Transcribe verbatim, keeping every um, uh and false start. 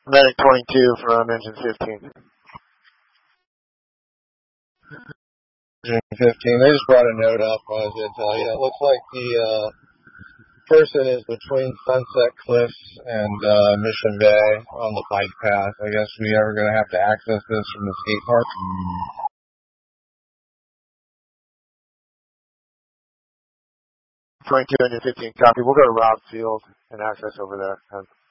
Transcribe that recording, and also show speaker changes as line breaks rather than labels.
Medic twenty-two from engine fifteen. Engine fifteen, they just brought a note up, I was going to tell you. It looks like the uh, person is between Sunset Cliffs and uh, Mission Bay on the bike path. I guess we ever going to have to access this from the skate park. twenty-two, engine fifteen, copy. We'll go to Robb's Field and access over there.